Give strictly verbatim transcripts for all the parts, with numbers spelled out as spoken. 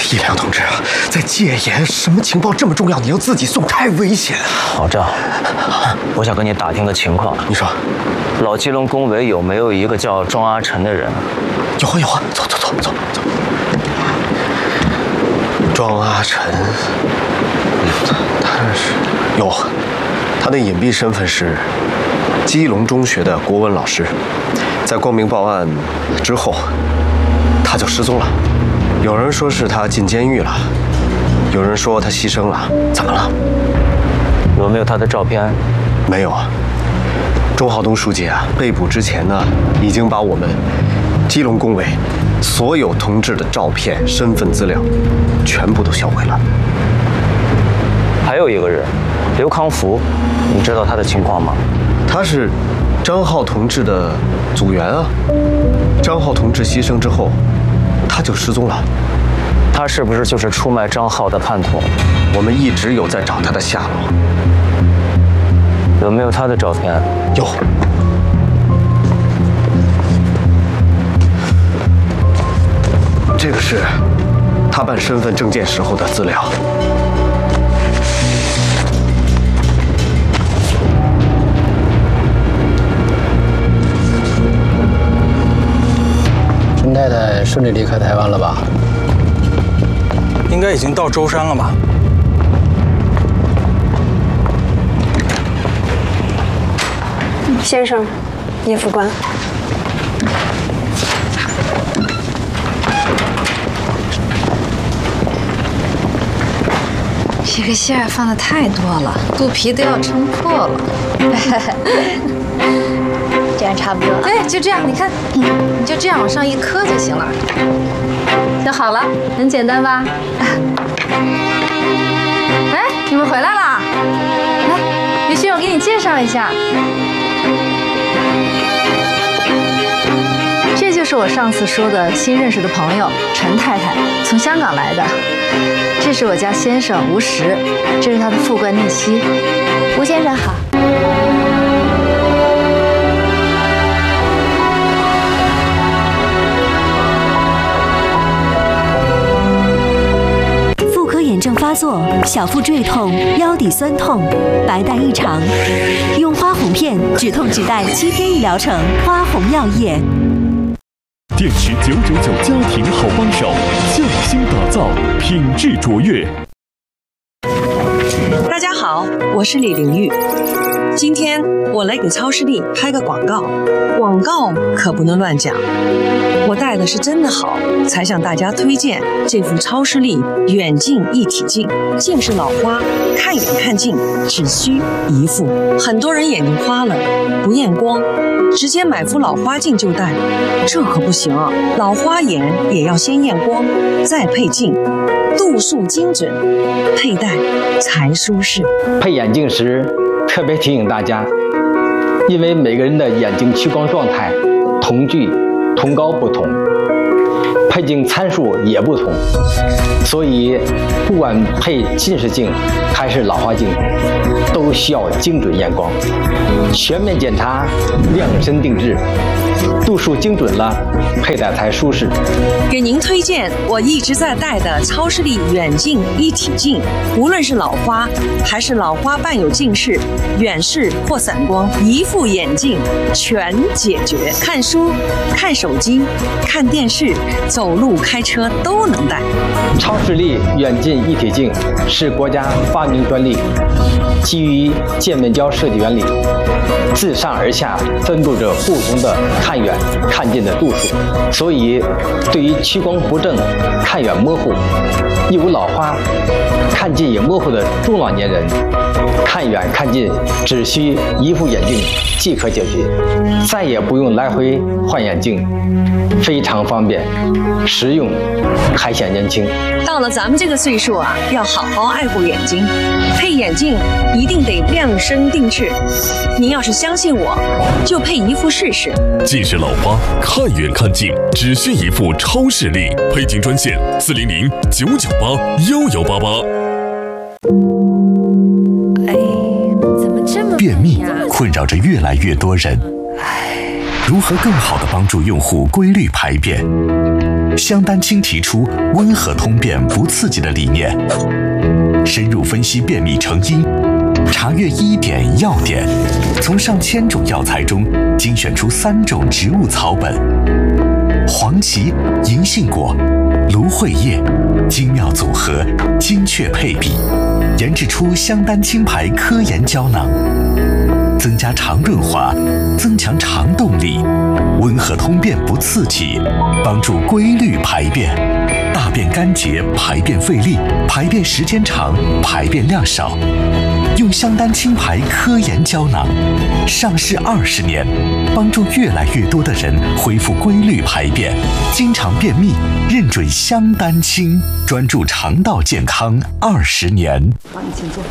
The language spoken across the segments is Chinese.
一良同志，在戒严，什么情报这么重要？你要自己送，太危险了。 老赵，我想跟你打听个情况。 你说， 老基隆工委有没有一个叫庄阿晨的人？ 有啊有啊，走走走走走。庄阿晨，嗯，他是有，他的隐蔽身份是基隆中学的国文老师，在光明报案之后，他就失踪了。有人说是他进监狱了，有人说他牺牲了。怎么了？ 有没有他的照片？ 没有啊。钟浩东书记啊，被捕之前呢，已经把我们基隆工委所有同志的照片、身份资料全部都销毁了。 还有一个人，刘康福，你知道他的情况吗？ 他是张浩同志的组员啊。张浩同志牺牲之后，他就失踪了。 他是不是就是出卖张浩的叛徒？ 我们一直有在找他的下落。 有没有他的照片？ 有。这个是他办身份证件时候的资料。 陈太太顺利离开台湾了吧？ 应该已经到舟山了吧？ 先生，叶副官。 这个馅儿放的太多了，肚皮都要撑破了。 这样差不多。 哎，就这样，你看，你就这样往上一磕就行了，就好了，很简单吧？哎，你们回来啦！来，于迅，我给你介绍一下，这就是我上次说的新认识的朋友陈太太，从香港来的。这是我家先生吴石，这是他的副官聂希。 吴先生好。 妇科炎症发作，小腹坠痛，腰底酸痛，白带异常，用花红片止痛止带七天一疗程，花红药业。 电池九九九家庭好帮手，匠心打造，品质卓越。 大家好，我是李玲玉。今天我来给超视力拍个广告，广告可不能乱讲。我戴的是真的好，才向大家推荐这副超视力远近一体镜。近视老花，看远看近只需一副。很多人眼睛花了，不验光，直接买副老花镜就戴，这可不行啊！老花眼也要先验光，再配镜，度数精准，佩戴才舒适。 配眼镜时特别提醒大家，因为每个人的眼睛屈光状态、瞳距、瞳高不同，配镜参数也不同，所以不管配近视镜还是老花镜，都需要精准验光，全面检查，量身定制，度数精准了，佩戴才舒适。 给您推荐我一直在戴的超视力远近一体镜，无论是老花还是老花伴有近视、远视或散光，一副眼镜全解决。看书、看手机、看电视、走路、开车都能戴。 超视力远近一体镜是国家发明专利，基于渐面胶设计原理，自上而下分布着不同的看远、看近的度数，所以对于屈光不正、看远模糊、一无老花、看近也模糊的中老年人，看远看近只需一副眼镜即可解决，再也不用来回换眼镜，非常方便、实用，还显年轻。 到了咱们这个岁数啊，要好好爱护眼睛，配眼镜一定得量身定制。您要是相信我，就配一副试试。 近视老花，看远看近只需一副超视力，配镜专线四零零九九八幺幺八八。 哎，怎么这么便秘困扰着越来越多人，如何更好地帮助用户规律排便？ 香丹青提出温和通便不刺激的理念，深入分析便秘成因，查阅医典药典，从上千种药材中精选出三种植物草本：黄芪、银杏果、芦荟叶，精妙组合，精确配比，研制出香丹青牌科研胶囊，增加肠润滑，增强肠动力，温和通便不刺激，帮助规律排便，大便干结，排便费力，排便时间长，排便量少。用香丹青牌科研胶囊，上市二十年，帮助越来越多的人恢复规律排便，经常便秘，认准香丹青，专注肠道健康二十年。 好，你请坐。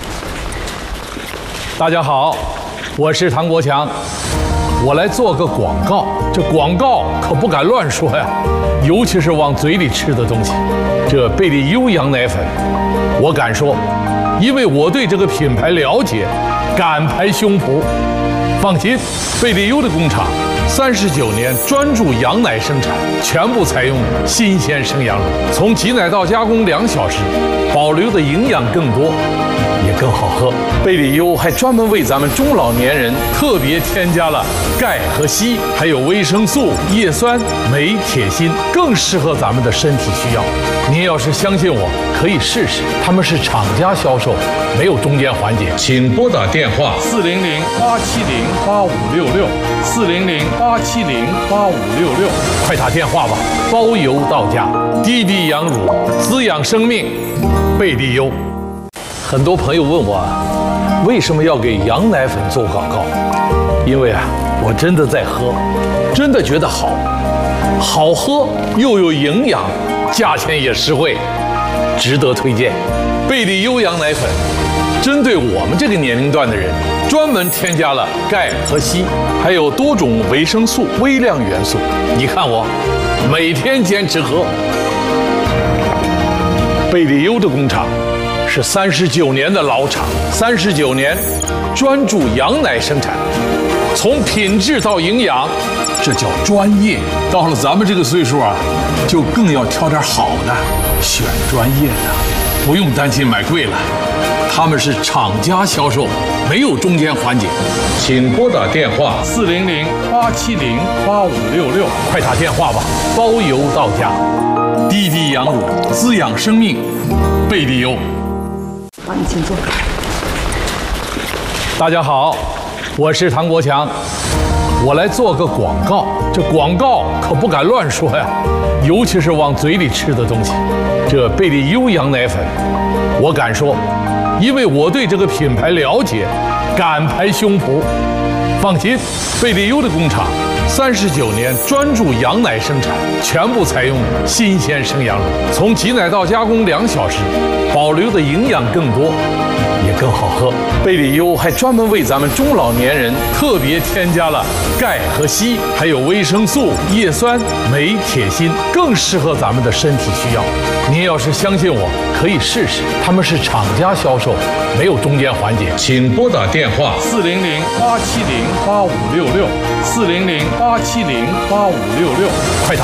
大家好，我是唐国强，我来做个广告。这广告可不敢乱说呀，尤其是往嘴里吃的东西。这贝利优羊奶粉，我敢说，因为我对这个品牌了解，敢拍胸脯。放心，贝利优的工厂三十九年专注羊奶生产，全部采用新鲜生羊乳，从挤奶到加工两小时，保留的营养更多，也更好喝。贝利优还专门为咱们中老年人特别添加了钙和硒，还有维生素、叶酸、镁、铁、锌，更适合咱们的身体需要。您要是相信我，可以试试。他们是厂家销售，没有中间环节。请拨打电话四零零八七零八五六六四零零八七零八五六六，快打电话吧，包邮到家。滴滴羊乳，滋养生命，贝利优。很多朋友问我，为什么要给羊奶粉做广告？因为啊，我真的在喝，真的觉得好，好喝又有营养，价钱也实惠，值得推荐。贝利优羊奶粉针对我们这个年龄段的人，专门添加了钙和硒，还有多种维生素、微量元素。你看我每天坚持喝。贝利优的工厂是三十九年的老厂，三十九年专注羊奶生产，从品质到营养，这叫专业。到了咱们这个岁数啊，就更要挑点好的，选专业的，不用担心买贵了。他们是厂家销售，没有中间环节。请拨打电话四零零八七零八五六六，快打电话吧，包邮到家。滴滴羊乳，滋养生命，贝利优。 好，你请坐。 大家好，我是唐国强，我来做个广告。这广告可不敢乱说呀，尤其是往嘴里吃的东西。这贝利优羊奶粉，我敢说，因为我对这个品牌了解，敢拍胸脯。放心，贝利优的工厂三十九年专注羊奶生产，全部采用新鲜生羊乳，从挤奶到加工两小时，保留的营养更多，也更好喝。贝利优还专门为咱们中老年人特别添加了钙和硒，还有维生素、叶酸、镁、铁、锌，更适合咱们的身体需要。您要是相信我，可以试试。他们是厂家销售，没有中间环节。请拨打电话四零零八七零八五六六四零零八七零八五六六，快打。